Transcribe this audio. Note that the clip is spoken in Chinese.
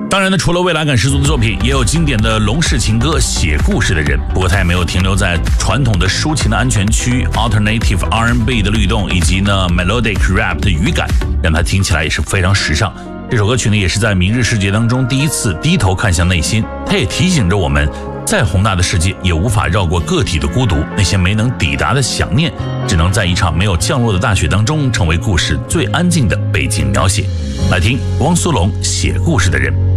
当然呢，除了未来感十足的作品，也有经典的龙式情歌写故事的人。不过他也没有停留在传统的抒情的安全区 ，alternative R&B 的律动，以及呢 melodic rap 的语感，让他听起来也是非常时尚。这首歌曲呢，也是在明日世界当中第一次低头看向内心。它也提醒着我们，再宏大的世界也无法绕过个体的孤独，那些没能抵达的想念，只能在一场没有降落的大雪当中，成为故事最安静的背景描写。来听汪苏泷写故事的人。